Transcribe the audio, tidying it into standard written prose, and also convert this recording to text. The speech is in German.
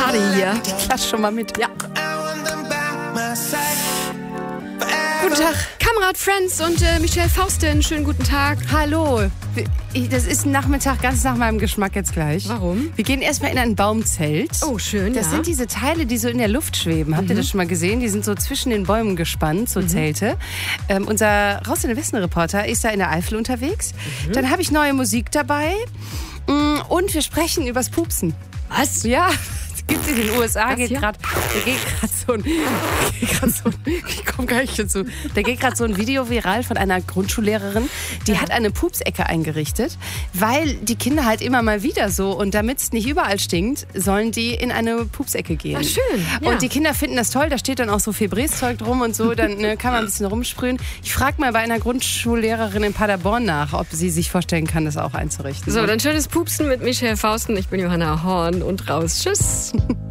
Party hier. Lass schon mal mit. Ja. Guten Tag, Kamerad Friends und Michelle Faustin. Schönen guten Tag. Hallo. Das ist ein Nachmittag ganz nach meinem Geschmack jetzt gleich. Warum? Wir gehen erstmal in ein Baumzelt. Oh, schön, Das sind diese Teile, die so in der Luft schweben. Habt ihr das schon mal gesehen? Die sind so zwischen den Bäumen gespannt, so Zelte. Unser Raus in den Westen-Reporter ist da in der Eifel unterwegs. Dann habe ich neue Musik dabei. Und wir sprechen übers Pupsen. Was? Ja, gibt in den USA, Was geht hier? gerade ich komme gar nicht dazu. Da geht gerade so ein Video viral von einer Grundschullehrerin, die hat eine Pupsecke eingerichtet, weil die Kinder halt immer mal wieder so, und damit es nicht überall stinkt, sollen die in eine Pupsecke gehen. Ah, schön. Ja. Und die Kinder finden das toll, da steht dann auch so Febreze-Zeug drum und so, dann kann man ein bisschen rumsprühen. Ich frage mal bei einer Grundschullehrerin in Paderborn nach, ob sie sich vorstellen kann, das auch einzurichten. So, dann schönes Pupsen mit Michelle Faustin. Ich bin Johanna Horn und raus. Tschüss.